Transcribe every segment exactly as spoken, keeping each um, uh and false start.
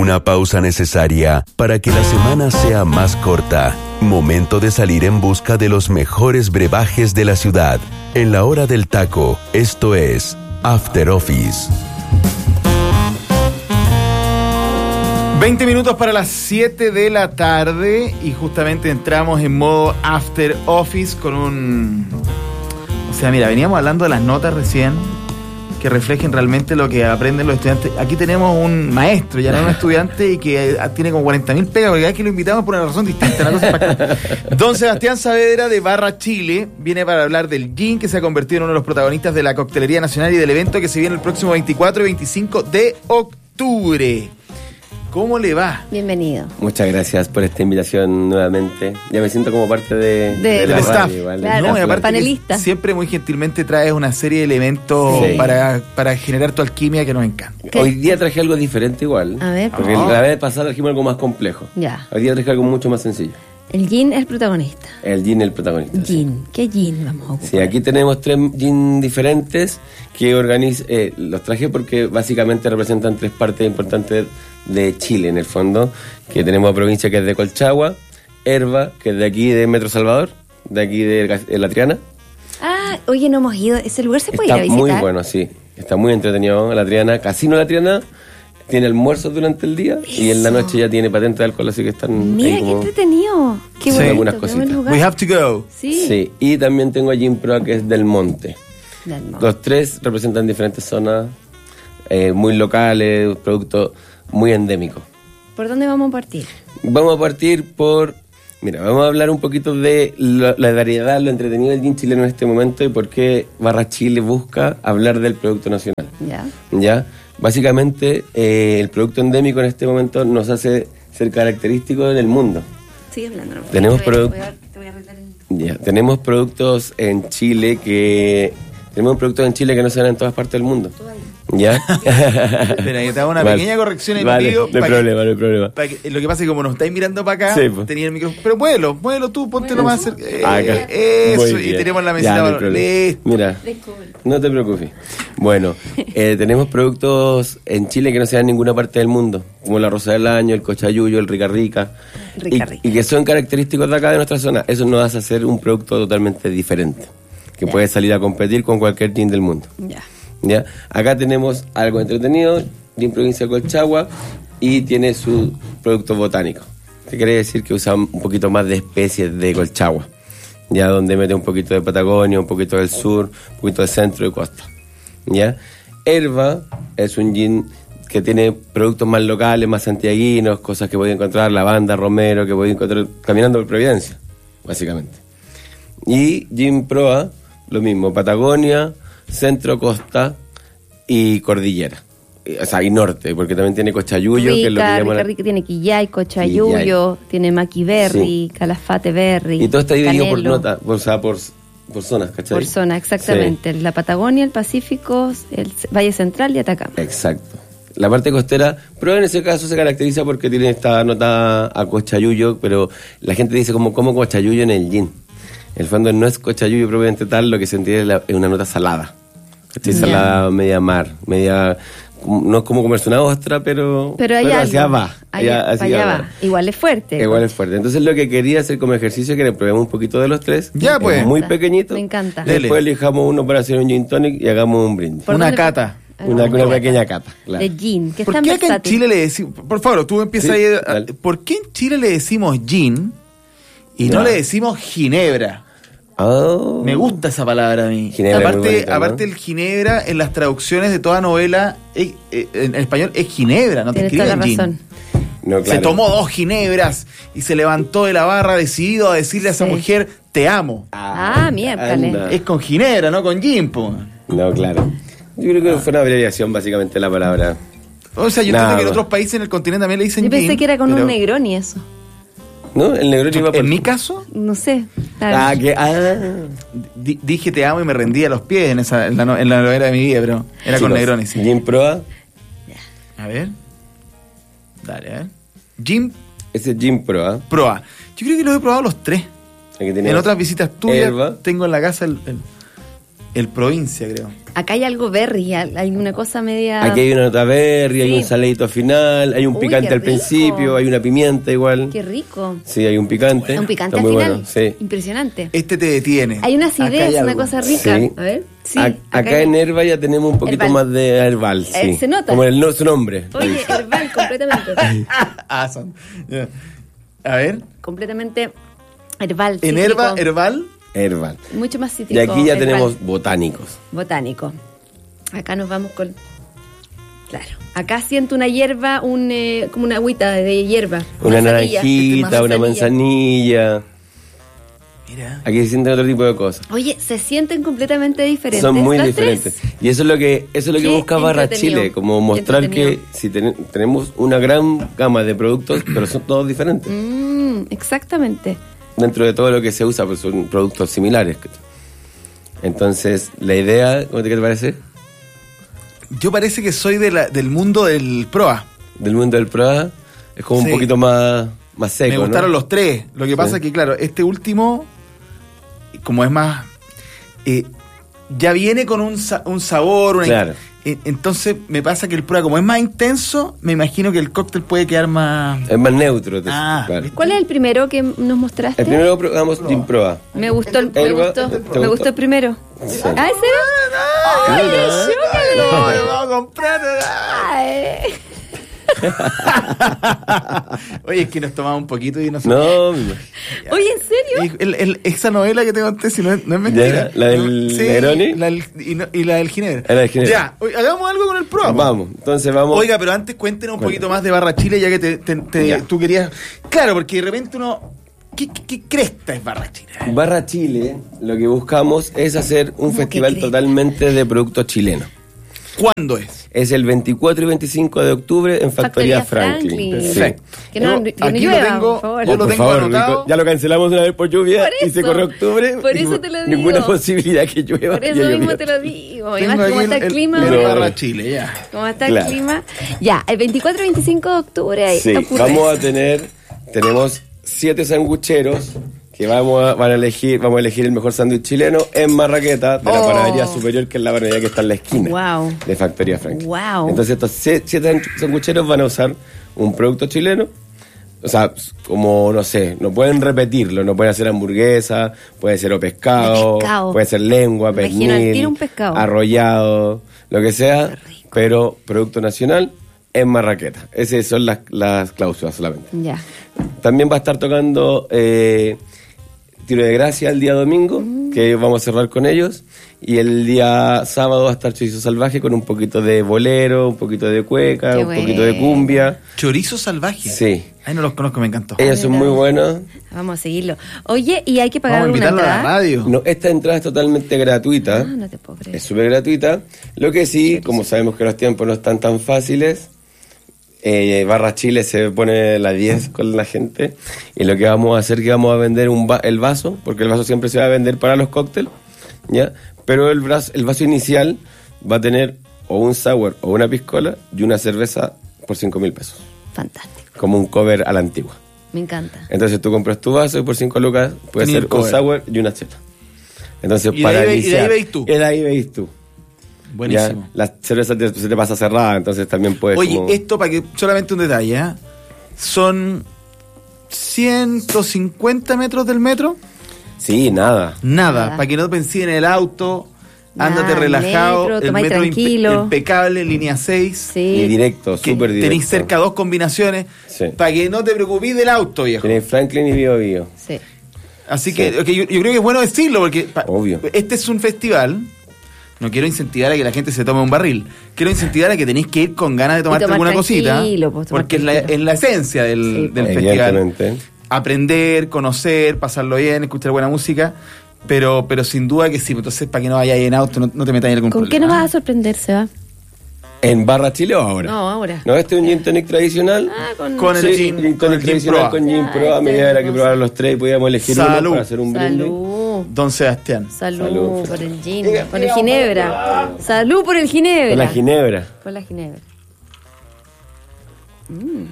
Una pausa necesaria para que la semana sea más corta. Momento de salir en busca de los mejores brebajes de la ciudad. En la hora del taco, esto es After Office. veinte minutos para las siete de la tarde y justamente entramos en modo After Office con un... O sea, mira, veníamos hablando de las notas recién que reflejen realmente lo que aprenden los estudiantes. Aquí tenemos un maestro, ya no un estudiante, y que tiene como cuarenta mil pegas, porque cada vez que lo invitamos por una razón distinta. Una cosa para Don Sebastián Saavedra de Barra Chile viene para hablar del gin, que se ha convertido en uno de los protagonistas de la coctelería nacional y del evento que se viene el próximo veinticuatro y veinticinco de octubre. ¿Cómo le va? Bienvenido. Muchas gracias por esta invitación nuevamente. Ya me siento como parte de, de, de la del staff. radio, ¿vale? Claro, no, y aparte panelista. Siempre muy gentilmente traes una serie de elementos Sí. para, para generar tu alquimia que nos encanta. ¿Qué? Hoy día traje algo diferente igual. A ver. Porque Oh. la vez pasada trajimos algo más complejo. Ya. Hoy día traje algo mucho más sencillo. El gin es el protagonista. El gin es el protagonista. sí. Gin. ¿Qué gin vamos a ocupar? Sí, aquí tenemos tres gin diferentes que organiz eh, los traje porque básicamente representan tres partes importantes de Chile, en el fondo, que tenemos provincia que es de Colchagua, Herba, que es de aquí de Metro Salvador, de aquí de, de La Triana. Ah, oye, no hemos ido. ¿Ese lugar se puede ir a Está visitar? muy bueno, sí. Está muy entretenido La Triana. Casino La Triana tiene almuerzos durante el día y en la Eso. noche ya tiene patente de alcohol, así que están Mira, ahí qué como... entretenido. Qué Sí. bonito, Algunas qué cositas. buen lugar. We have to go. Sí. Sí, y también tengo a Gin Proa, que es del Monte. Del monte. Los tres representan diferentes zonas eh, muy locales, productos muy endémicos. ¿Por dónde vamos a partir? Vamos a partir por... Mira, vamos a hablar un poquito de la, la variedad, lo entretenido del gin chileno en este momento y por qué Barra Chile busca hablar del producto nacional. Ya. ¿Ya? Básicamente, eh, el producto endémico en este momento nos hace ser característico del mundo. Sigue hablando. No, Tenemos te voy a- produ- te voy a- te voy a arreglar el- Ya, tenemos productos en Chile que... Tenemos productos en Chile que no se dan en todas partes del mundo. ¿Ya? Espera, que te hago una Vale. pequeña corrección ahí, Vale, Matías, no hay para que- problema, no hay problema. para que- lo que pasa es que como nos estáis mirando para acá, Sí, pues. tenía el micrófono. Pero muévelo, muévelo tú, ponte lo más cerca. Eh, Acá. Eso, Muy y bien. tenemos la Ya, mesita. no hay bueno, problema. listo. Mira, no te preocupes. Bueno, eh, tenemos productos en Chile que no se dan en ninguna parte del mundo, como la rosa del año, el cochayuyo, el rica rica, Rica y, Rica. y que son característicos de acá de nuestra zona. Eso nos hace hacer un producto totalmente diferente, que Ya. puede salir a competir con cualquier gin del mundo. Ya. ¿Ya? Acá tenemos algo entretenido, Gin Provincia de Colchagua, y tiene su producto botánico. ¿Qué quiere decir? Que usa un poquito más de especies de Colchagua, ya donde mete un poquito de Patagonia, un poquito del sur, un poquito de centro y costa. ¿Ya? Herba es un gin que tiene productos más locales, más santiaguinos, cosas que podéis encontrar, lavanda, romero, que podéis encontrar caminando por Providencia, básicamente. Y Gin Proa, lo mismo, Patagonia, centro, costa y cordillera. Eh, O sea, y norte, porque también tiene cochayuyo, que es lo que Rica, llaman... rica, rica. Tiene quillay, cochayuyo, tiene maquiberry, Sí. calafate berry. Y todo está dividido por canelo. nota, o sea, por, por zonas, ¿cachai? Por zona, exactamente. La Patagonia, el Pacífico, el Valle Central y Atacama. Sí, exacto. La parte costera, pero en ese caso se caracteriza porque tiene esta nota a cochayuyo, pero la gente dice como, como cochayuyo en el gin. En el fondo no es cochayuyo propiamente tal, lo que se entiende es la- es una nota salada. ¿Cachai? Ya. Salada media mar, media... No es como comerse una ostra, pero, Pero hay hacia algo. va. Allá, allá- hacia allá va. va. Igual es fuerte. Igual es fuerte. Entonces lo que quería hacer como ejercicio es que le probemos un poquito de los tres. Ya, Es pues. muy Me encanta, pequeñito. me encanta. Después Dele. elijamos uno para hacer un gin tonic y hagamos un brindis. ¿Por Una dónde- cata. Una, una pequeña cata. Claro. De gin, que es ¿Por tan qué acá en versátil. Chile le decimos... Por favor, tú empiezas Sí, ahí... a- dale. ¿Por qué en Chile le decimos gin y no Ya. le decimos ginebra? Oh. Me gusta esa palabra a mí. Ginebra es muy aparte, bonito, ¿no? aparte el ginebra en las traducciones de toda novela eh, eh, en español es ginebra, no te Tienes toda la escriben gin. razón. No, Se claro. tomó dos ginebras y se levantó de la barra decidido a decirle a esa Sí. mujer, te amo. Ah, miércale. anda. Es con ginebra, no con gin, po. No, claro. Yo creo que fue una abreviación básicamente de la palabra. O sea, yo Nada, entiendo que en pues. otros países en el continente también le dicen Yo pensé gin, que era con pero un Negroni eso. ¿No? El Negroni iba por... En mi caso, No sé. Ah, que... Ah. di- dije te amo y me rendí a los pies en, esa, en, la, no- en la novela de mi vida, pero era con Chicos, Negroni, sí. Gin Proa, A ver. Dale, a ver. Gin ese es Gin Proa. Proa. Yo creo que lo he probado los tres. Aquí tenemos En otras visitas tuyas Herba. tengo en la casa el, el, el provincia, creo. Acá hay algo berry, hay una cosa media... Aquí hay una nota berry, hay Sí. un saladito final, hay un Uy, picante qué al rico. principio, hay una pimienta igual. Qué rico. Sí, hay un picante. Un picante Está al muy final. bueno, sí. Impresionante. Este te detiene. Hay una Acá acidez, hay una algo. cosa rica. Sí. A ver. Sí, Ac- acá hay- en Herba ya tenemos un poquito Herbal. más de herbal, sí. Eh, se nota. Como el, no, su nombre. Oye, herbal, completamente. Ah, son. Ya. A ver. completamente herbal. En cítrico, herba, herbal. Herbal. Mucho más Y cítrico. aquí ya herbal, tenemos botánicos. botánico. Acá nos vamos con... Claro. Acá siento una hierba, un, eh, como una agüita de hierba. Una manzanilla. naranjita, Este, una manzanilla. Mira. Aquí se sienten otro tipo de cosas. Oye, se sienten completamente diferentes. Son muy las diferentes. tres. Y eso es lo que eso es lo que Qué busca Barra entretenido. Chile, como Qué mostrar que entretenido. si ten- tenemos una gran gama de productos, pero son todos diferentes. Mm, exactamente. Dentro de todo lo que se usa, pues son productos similares. Entonces, la idea, ¿cómo te, qué te parece? Yo parece que soy de la, del mundo del proa. Del mundo del Prada, es como Sí. un poquito más, más seco, Me gustaron ¿no? los tres. Lo que pasa Sí. es que, claro, este último, como es más... eh, ya viene con un, sa- un sabor. Una, Claro. eh, entonces, me pasa que el proa, como es más intenso, me imagino que el cóctel puede quedar más... Es más neutro. te- Ah, claro. ¿viste? ¿Cuál es el primero que nos mostraste? El primero probamos Gin Proa. Me gustó el, me Herba, gustó, ¿te me gustó? gustó el primero. Sí. ¿Ah, ese era? ¡Ay, chócalo! No, lo vamos a comprar. Ay. Oye, es que nos tomamos un poquito y no sé. No, mi- Oye, ¿en serio? Y el- el- esa novela que te conté, si no es, no es mentira. Ya, ¿la del Negroni? la del- y, no- y la del Ginebra. La del Ginebra. Ya, oye, hagamos algo con el pro. vamos, entonces vamos. Oiga, pero antes cuéntenos un Cuenta. poquito más de Barra Chile, ya que te, te- te- Ya. tú querías... Claro, porque de repente uno... ¿Qué, qué, qué cresta es Barra Chile? Barra Chile, lo que buscamos es hacer un ¿Cómo que festival cresta? totalmente de productos chilenos. ¿Cuándo es? Es el veinticuatro y veinticinco de octubre en Factoría, Franklin. Sí. Perfecto. Que no, Yo que no aquí llueva, lo tengo, por favor. yo lo Por tengo favor, anotado. Rico, ya lo cancelamos una vez por lluvia Por y se eso, corre octubre. por eso Ningú- te lo digo. Ninguna posibilidad que llueva. Por y eso haya mismo llovido. te lo digo. Tengo Además, ¿cómo aquí está el, clima? el No. Barra Chile, ya. ¿Cómo está Claro. el clima? Ya, el veinticuatro y veinticinco de octubre ahí Sí, ocurre vamos a eso. tener, tenemos siete sangucheros que vamos a, van a elegir, vamos a elegir el mejor sándwich chileno en Marraqueta, de la Oh. panadería superior, que es la panadería que está en la esquina Wow. de Factoría Franklin. Wow. Entonces estos sie- siete sangucheros van a usar un producto chileno. O sea, como, no sé, no pueden repetirlo, no pueden hacer hamburguesa, puede ser o pescado, De pescado. puede ser lengua, Me imagino al pernil, tiro un pescado. arrollado, lo que sea, Qué rico. pero producto nacional en Marraqueta. Esas son las, las cláusulas solamente. Ya. También va a estar tocando eh, Tiro de Gracia el día domingo, Mm. que vamos a cerrar con ellos. Y el día sábado va a estar Chorizo Salvaje con un poquito de bolero, un poquito de cueca, Qué un poquito de bueno. cumbia. Chorizo salvaje. Sí. Ay, no los conozco, me encantó. Ellos son mira. muy buenos. Vamos a seguirlo. Oye, ¿y hay que pagar Vamos a una invitarlo a la entrada? radio. No, esta entrada es totalmente gratuita. Ah, no te puedo creer. Es súper gratuita. Lo que sí, como sabemos que los tiempos no están tan fáciles, eh, Barra Chile se pone la diez con la gente. Y lo que vamos a hacer es que vamos a vender un va- el vaso, porque el vaso siempre se va a vender para los cócteles, ¿ya? Pero el, brazo- el vaso inicial va a tener o un sour o una piscola y una cerveza por cinco mil pesos, Fantástico. como un cover a la antigua. Me encanta. Entonces tú compras tu vaso y por cinco lucas puede Tenía ser el un cover. sour y una chela. Entonces, Y de para ahí ve- y de iniciar, ahí veis tú. Y de ahí veis tú. Buenísimo. Ya, la cerveza te- se te pasa cerrada, entonces también puedes. Oye, como- esto para que solamente un detalle, ¿eh? Son ciento cincuenta metros del metro. Sí, nada. Nada, Nada. para que no pensé en el auto. Ándate Nada, relajado. metro, el tomáis metro impe- tranquilo. impecable, línea seis. Sí. Y directo, Que súper directo. tenéis cerca dos combinaciones. Sí. Para que no te preocupes del auto, viejo. Tenéis Franklin y Bio Bio. Sí. Así Sí. que ok, yo, yo creo que es bueno decirlo porque pa- Obvio. este es un festival. No quiero incentivar a que la gente se tome un barril. Quiero incentivar a que tenéis que ir con ganas de tomarte tomar alguna cosita. tranquilo, pues, tomar Porque es la, tranquilo. es la esencia del, Sí, del pues. festival. Evidentemente. Aprender, conocer, pasarlo bien, escuchar buena música. Pero, pero sin duda que sí. Entonces, para que no vayas en auto, no, no te metas en algún ¿Con problema. qué nos vas a sorprender, Seba? ¿En Barra Chile o ahora? No, ahora. No, este es un gin tonic tradicional. Ah, con... Con el Sí, gin- gin con tonic el gin tradicional Proa. con gin Ya, pro. A este medida era que hermoso. probar los tres y podíamos elegir uno Salud. para hacer un brindis. Salud. Don Sebastián. Salud, Salud. por el gin, por el ginebra. Salud por el ginebra. Con la ginebra. Por la ginebra. Mm.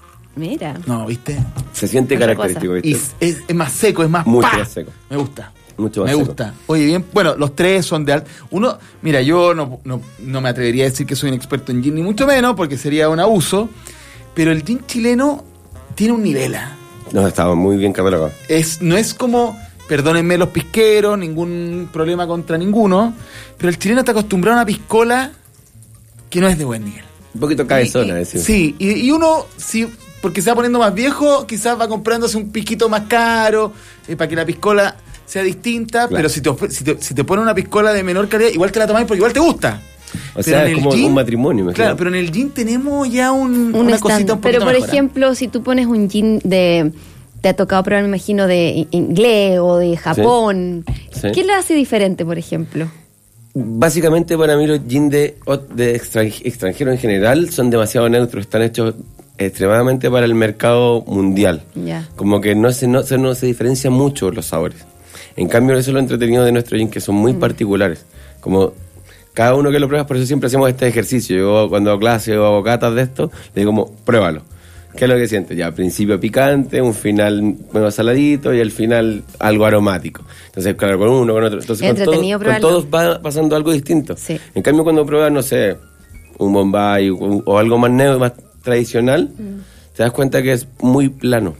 Mira. No, ¿viste? Se siente Otra característico, Y ¿viste? es, es- es más seco, es más Mucho ¡pa! más seco. Me gusta. Mucho más Me seco. gusta. Oye, bien, bueno, los tres son de alto. Uno, mira, yo no, no, no me atrevería a decir que soy un experto en gin, ni mucho menos, porque sería un abuso. Pero el gin chileno tiene un nivel. ¿eh? No, estaba muy bien catalogado. Es, no es como, perdónenme los pisqueros, ningún problema contra ninguno, pero el chileno está acostumbrado a una piscola que no es de buen nivel. Un poquito cabezona, decir. Sí, y, y uno, si, porque se va poniendo más viejo, quizás va comprándose un pisquito más caro, eh, para que la piscola sea distinta, Claro. pero si te, ofre- si, te, si te pone una piscola de menor calidad, igual te la tomáis porque igual te gusta. O Pero sea, en es el como gin- un matrimonio, me Claro, imagino. pero en el gin tenemos ya un, Un una stand. cosita un poquito Pero por mejor, ¿eh? ejemplo, si tú pones un gin de... Te ha tocado probar, me imagino, de in- inglés o de Japón. Sí. ¿Qué le hace diferente, por ejemplo? Básicamente para mí los gin de, de extran- extranjeros en general son demasiado neutros, están hechos extremadamente para el mercado mundial. Ya. Como que no se, no, se, no se diferencian mucho los sabores. En cambio, eso es lo entretenido de nuestro gin, que son muy particulares. Como cada uno que lo prueba, por eso siempre hacemos este ejercicio. Yo cuando hago clases o hago catas de esto, le digo como, pruébalo. ¿Qué es lo que sientes? Ya, al principio picante, un final medio saladito y al final algo aromático. Entonces, claro, con uno, con otro. Entonces, con, todo- Entretenido con probarlo. todos va pasando algo distinto. Sí. En cambio, cuando pruebas, no sé, un Bombay o, o algo más neutro, más tradicional, te das cuenta que es muy plano.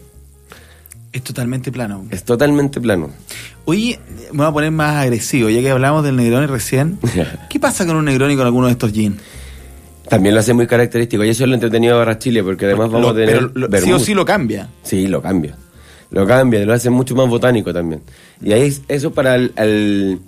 Es totalmente plano. Es totalmente plano. Oye, me voy a poner más agresivo, ya que hablamos del Negroni recién. ¿Qué pasa con un Negroni con alguno de estos gin? También lo hace muy característico. Y eso es lo entretenido de Barra Chile, porque además vamos Lo- a tener pero lo- sí o vermut. sí lo cambia. Sí, lo cambia. Lo cambia, lo hace mucho más botánico también. Y ahí es- eso para el, el,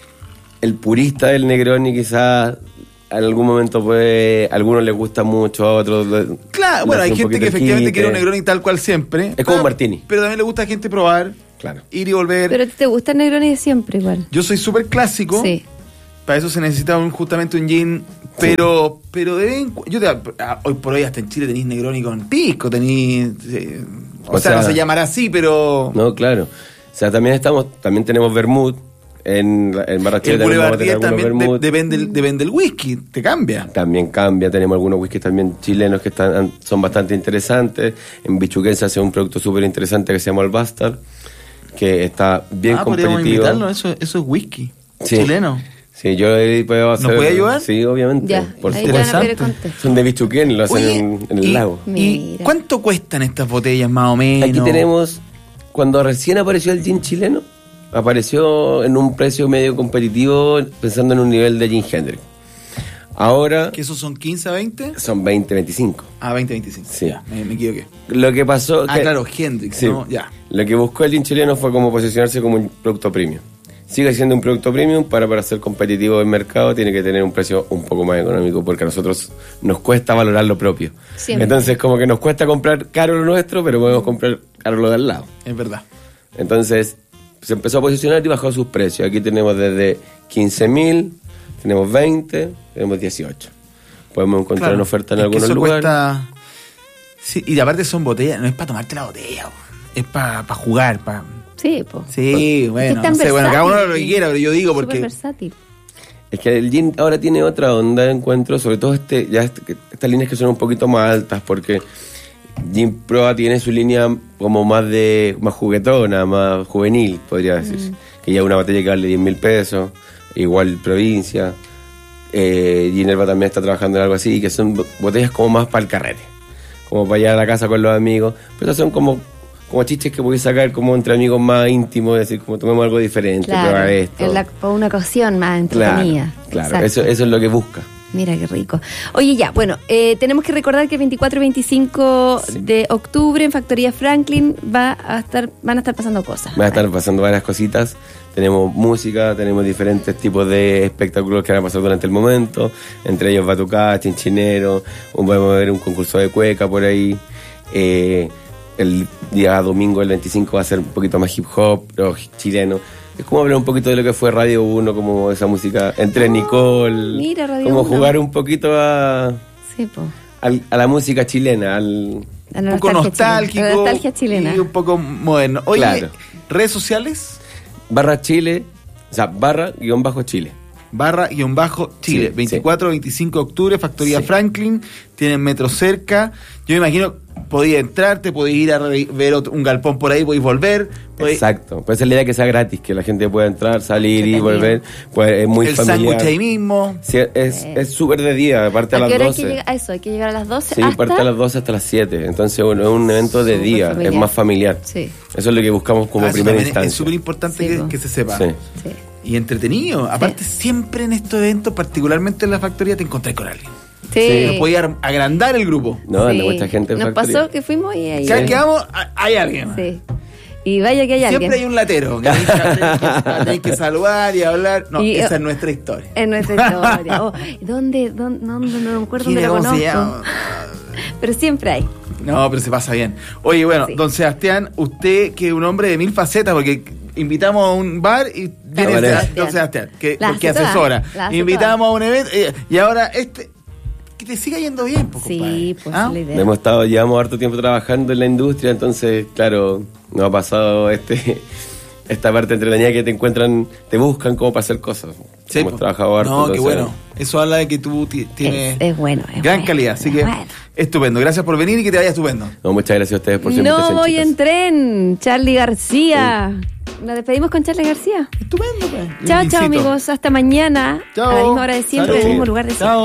el purista del Negroni quizás en algún momento puede, a algunos les gusta mucho, a otros le- Claro, le bueno, hace hay un gente poquito que el efectivamente quite. quiere un Negroni tal cual siempre. Es como Ah, un martini. Pero también le gusta a gente probar, Claro. ir y volver. Pero a ti te gusta el Negroni de siempre igual. Yo soy súper clásico. Sí. Para eso se necesita un, justamente un gin. Pero, pero de vez en cu- yo te, ah, hoy por hoy hasta en Chile tenéis Negroni con pisco, tenéis. eh, o, O sea, sea, no se llamará así, pero. No, claro. O sea, también estamos, también tenemos vermut. En, en Barra Chile el también vamos a tener Boulevardier algunos también de- vermut. depende, del- depende del whisky, te cambia. También cambia, tenemos algunos whiskies también chilenos que están, son bastante interesantes. En Bichuquén se hace un producto súper interesante que se llama el Bastard, que está bien ah, podríamos competitivo. invitarlo, eso, eso es whisky. Sí. Chileno. Sí, yo he podido hacer... puede ayudar? Sí, obviamente. Ya, por ahí supuesto. te van a pedir el Interesante. contexto. Son de Bichuquén, lo hacen Oye, en, en el y- lago. ¿Y Mira. cuánto cuestan estas botellas más o menos? Aquí tenemos, cuando recién apareció el gin chileno, apareció en un precio medio competitivo, pensando en un nivel de gin Hendrix. Ahora ¿Que esos son quince a veinte? son veinte, veinticinco. Ah, veinte a veinticinco. Sí. Ya, me, me equivoqué. Lo que pasó... Ah, que- claro, Hendrix, Sí. ¿no? Ya. Lo que buscó el gin chileno fue como posicionarse como un producto premium. Sigue siendo un producto premium, para, para ser competitivo en mercado tiene que tener un precio un poco más económico, porque a nosotros nos cuesta valorar lo propio. Siempre. Entonces como que nos cuesta comprar caro lo nuestro, pero podemos comprar caro lo de al lado. Es verdad. Entonces se empezó a posicionar y bajó sus precios. Aquí tenemos desde quince mil, tenemos veinte, tenemos dieciocho. Podemos encontrar Claro, una oferta en es que algunos eso lugares. cuesta- Sí, y aparte son botellas, no es para tomarte la botella, po. Es para jugar, para... Sí, po. Sí, bueno, es tan no sé, bueno, cada uno versátil, lo que sí. quiera, pero yo digo Súper porque... versátil. Es que el gin ahora tiene otra onda, encuentro, sobre todo este, ya este- que- estas líneas que son un poquito más altas, porque Gin Proa tiene su línea como más de más juguetona, más juvenil, podría decirse. Que ya una botella que vale diez mil pesos, igual provincia. Eh, Ginerva también está trabajando en algo así, que son bo- botellas como más para el carrete, como para ir a la casa con los amigos, pero son como como chistes que podéis sacar como entre amigos más íntimos, es decir, como tomemos algo diferente, Claro, prueba esto. en la- por una ocasión más Claro, entretenida. claro, Exacto. eso, eso es lo que busca. Mira qué rico. Oye, ya, bueno, eh, tenemos que recordar que el veinticuatro y veinticinco Sí. de octubre en Factoría Franklin va a estar, van a estar pasando cosas. Van a estar pasando varias cositas. Tenemos música, tenemos diferentes tipos de espectáculos que van a pasar durante el momento. Entre ellos batucada, chinchinero, un, podemos ver un concurso de cueca por ahí. Eh, el día domingo, el veinticinco, va a ser un poquito más hip hop, pero chileno. Es como hablar un poquito de lo que fue Radio uno, como esa música entre Nicole. mira, Radio como uno. jugar un poquito a, Sí, po. al- a la música chilena, al... A la Un poco nostalgia nostálgico chilena. La nostalgia chilena. y un poco moderno. Oye, Claro. redes sociales, Barra Chile, o sea, barra guión bajo Chile. barra guión bajo Chile, Sí, veinticuatro a veinticinco de octubre, Factoría Sí. Franklin, tienen metro cerca. Yo me imagino, podías entrar, te podías ir a re- ver otro- un galpón por ahí, podías volver. podías- Exacto. Pues esa es la idea, que sea gratis, que la gente pueda entrar, salir y Entretenido. volver. Pues es muy el familiar. sándwich ahí mismo. Sí, es es súper de día, aparte a, ¿A las qué hora hay que doce. llegar a eso? Hay que llegar a las doce Sí, hasta... parte a las doce hasta las siete. Entonces, bueno, es un evento de Súper día, familiar. es más familiar. Sí. Eso es lo que buscamos como Ah, eso primera también es- instancia. Es súper importante Sí, que, po. que se sepa. Sí. Sí. Y entretenido. Aparte, siempre en estos eventos, particularmente en la factoría, te encontrás con alguien. Sí. No podías ar- agrandar el grupo. No, anda Sí. mucha gente en Nos factoría. pasó que fuimos y ahí... Cada vez que vamos, a- hay alguien. Sí. Y vaya que hay Siempre alguien. hay un latero. Que tenés que, tenés que- tenés que saludar y hablar. No, Y- esa es nuestra historia. En nuestra historia. Oh, ¿Dónde? ¿Dónde? No, no, no me acuerdo dónde la ¿Cómo se conozco. llama? Pero siempre hay. No, pero se pasa bien. Oye, bueno, Sí. don Sebastián, usted que es un hombre de mil facetas, porque invitamos a un bar y viene Don Seba- Sebastián. don Sebastián, que, La porque hace toda, asesora. la hace Invitamos a un evento eh, y ahora este... Que te siga yendo bien, pues, Sí, compadre. pues ¿Ah? es la idea. Hemos estado, llevamos harto tiempo trabajando en la industria, entonces, claro, nos ha pasado este esta parte entretenida que te encuentran, te buscan como para hacer cosas. Sí, Hemos pues. trabajado harto. No, qué entonces, bueno. Eso habla de que tú ti- tienes Es, es bueno. Es gran bueno, calidad. Así es que bueno. estupendo. Gracias por venir y que te vaya estupendo. No, muchas gracias a ustedes por su No invitación, voy chicas. en tren. Charly García. Nos despedimos con Charly García. Estupendo, pues. Chao, Un chao, besito. amigos. Hasta mañana. Chao. A la misma hora de siempre, en el Salud. mismo lugar de siempre. Chao.